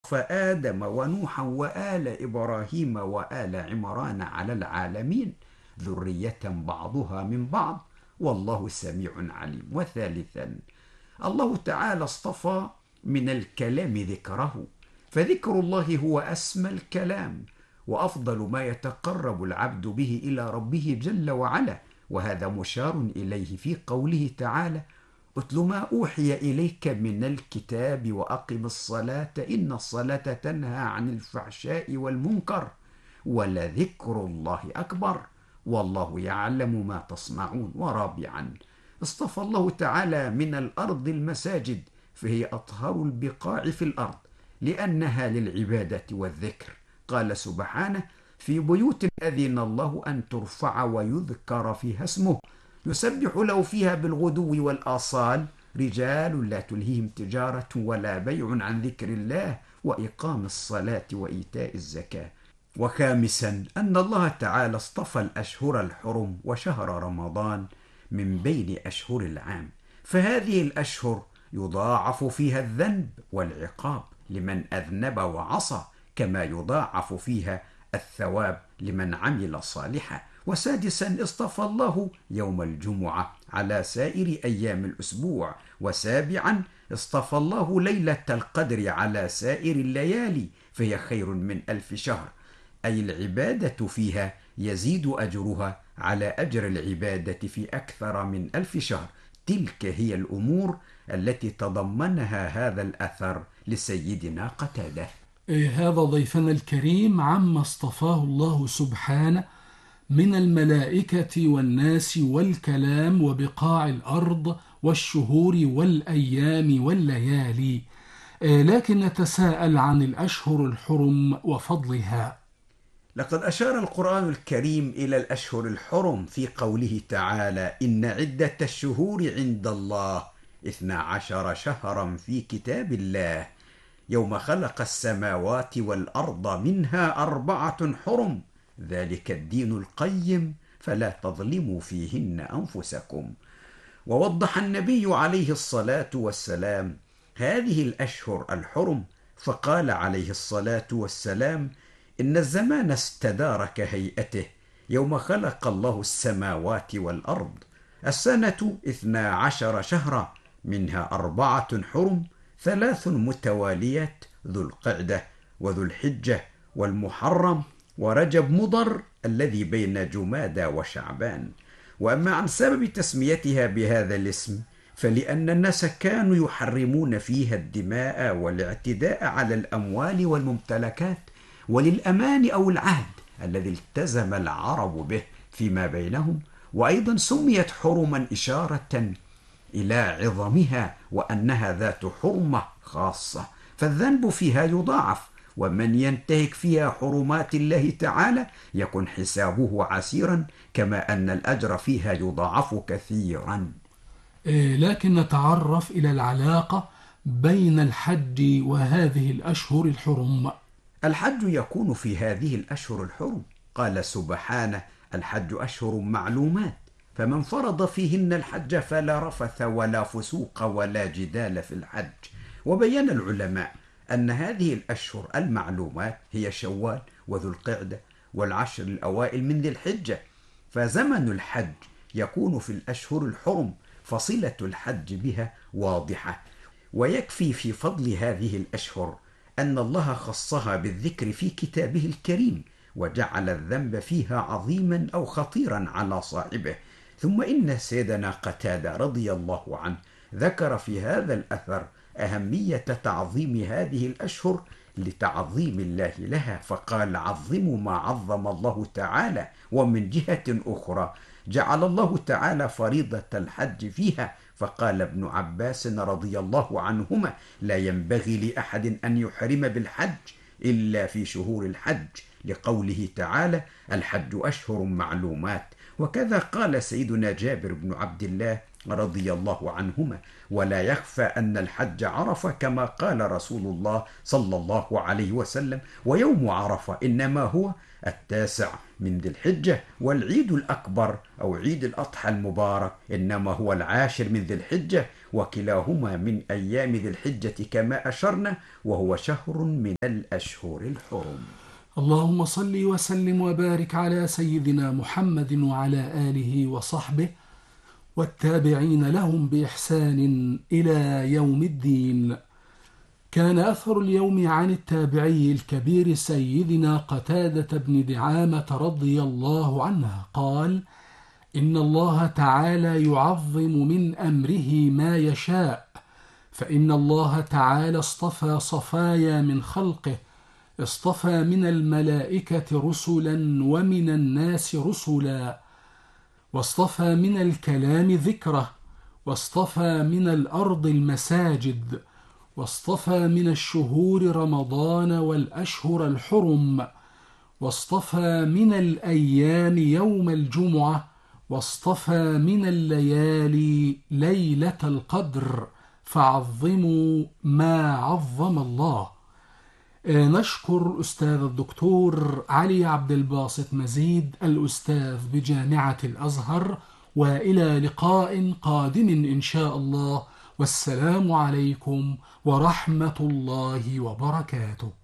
اصطفى آدم ونوحا وآل إبراهيم وآل عمران على العالمين ذرية بعضها من بعض والله سميع عليم. وثالثا، الله تعالى اصطفى من الكلام ذكره، فذكر الله هو أسمى الكلام وأفضل ما يتقرب العبد به إلى ربه جل وعلا، وهذا مشار إليه في قوله تعالى: اتل ما أوحي إليك من الكتاب وأقم الصلاة إن الصلاة تنهى عن الفحشاء والمنكر ولذكر الله أكبر والله يعلم ما تصنعون. ورابعا، اصطفى الله تعالى من الأرض المساجد، فهي أطهر البقاع في الأرض لأنها للعبادة والذكر. قال سبحانه: في بيوت أذن الله أن ترفع ويذكر فيها اسمه يسبح له فيها بالغدو والآصال رجال لا تلهيهم تجارة ولا بيع عن ذكر الله وإقام الصلاة وإيتاء الزكاة. وخامسا، أن الله تعالى اصطفى الأشهر الحرم وشهر رمضان من بين أشهر العام، فهذه الأشهر يضاعف فيها الذنب والعقاب لمن أذنب وعصى، كما يضاعف فيها الثواب لمن عمل صالحا. وسادسا، اصطفى الله يوم الجمعة على سائر أيام الأسبوع. وسابعا، اصطفى الله ليلة القدر على سائر الليالي، فهي خير من 1000 شهر، أي العبادة فيها يزيد أجرها على أجر العبادة في أكثر من 1000 شهر. تلك هي الأمور التي تضمنها هذا الأثر لسيدنا قتادة. هذا ضيفنا الكريم عما اصطفاه الله سبحانه من الملائكة والناس والكلام وبقاع الأرض والشهور والأيام والليالي. لكن نتساءل عن الأشهر الحرم وفضلها. لقد أشار القرآن الكريم إلى الأشهر الحرم في قوله تعالى: إن عدة الشهور عند الله 12 شهرا في كتاب الله يوم خلق السماوات والأرض منها 4 حرم ذلك الدين القيم فلا تظلموا فيهن أنفسكم. ووضح النبي عليه الصلاة والسلام هذه الأشهر الحرم، فقال عليه الصلاة والسلام: إن الزمان استدار كهيئته يوم خلق الله السماوات والأرض، السنة 12 شهرا منها 4 حرم، 3 متواليات: ذو القعدة وذو الحجة والمحرم ورجب مضر الذي بين جمادى وشعبان. وأما عن سبب تسميتها بهذا الاسم فلأن الناس كانوا يحرمون فيها الدماء والاعتداء على الأموال والممتلكات وللأمان أو العهد الذي التزم العرب به فيما بينهم. وأيضا سميت حرما إشارة إلى عظمها وأنها ذات حرمة خاصة، فالذنب فيها يضاعف، ومن ينتهك فيها حرمات الله تعالى يكون حسابه عسيرا، كما أن الأجر فيها يضاعف كثيرا. لكن نتعرف إلى العلاقة بين الحج وهذه الأشهر الحرم. الحج يكون في هذه الأشهر الحرم. قال سبحانه: الحج أشهر معلومات، فمن فرض فيهن الحج فلا رفث ولا فسوق ولا جدال في الحج. وبين العلماء أن هذه الأشهر المعلومات هي شوال وذو القعدة والعشر الأوائل من ذي الحجة، فزمن الحج يكون في الأشهر الحرم، فصلة الحج بها واضحة. ويكفي في فضل هذه الأشهر أن الله خصها بالذكر في كتابه الكريم، وجعل الذنب فيها عظيما أو خطيرا على صاحبه. ثم إن سيدنا قتادة رضي الله عنه ذكر في هذا الأثر أهمية تعظيم هذه الأشهر لتعظيم الله لها، فقال: عظموا ما عظم الله تعالى. ومن جهة أخرى جعل الله تعالى فريضة الحج فيها، فقال ابن عباس رضي الله عنهما: لا ينبغي لأحد أن يحرم بالحج إلا في شهور الحج، لقوله تعالى: الحج أشهر معلومات. وكذا قال سيدنا جابر بن عبد الله رضي الله عنهما: ولا يخفى أن الحج عرفة، كما قال رسول الله صلى الله عليه وسلم: ويوم عرفة إنما هو 9 من ذي الحجة، والعيد الأكبر أو عيد الأضحى المبارك إنما هو 10 من ذي الحجة، وكلاهما من أيام ذي الحجة كما أشرنا، وهو شهر من الأشهر الحرم. اللهم صل وسلم وبارك على سيدنا محمد وعلى آله وصحبه والتابعين لهم بإحسان إلى يوم الدين. كان أثر اليوم عن التابعي الكبير سيدنا قتادة بن دعامة رضي الله عنه قال: إن الله تعالى يعظم من أمره ما يشاء، فإن الله تعالى اصطفى صفايا من خلقه، اصطفى من الملائكة رسلا ومن الناس رسلا، واصطفى من الكلام ذكره، واصطفى من الأرض المساجد، واصطفى من الشهور رمضان والأشهر الحرم، واصطفى من الأيام يوم الجمعة، واصطفى من الليالي ليلة القدر، فعظموا ما عظم الله. نشكر أستاذ الدكتور علي عبد الباسط مزيد الأستاذ بجامعة الأزهر، وإلى لقاء قادم إن شاء الله، والسلام عليكم ورحمة الله وبركاته.